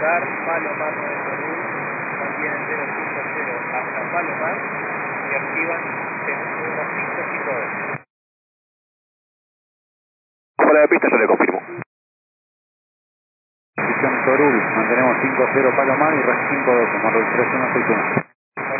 cruzar Palomar 9000, mantienen 050 hasta Palomar y activan unos 552. Fuera de pista, yo le confirmo. Posición Torul, mantenemos 50 Palomar y RAS 512, con registración 61.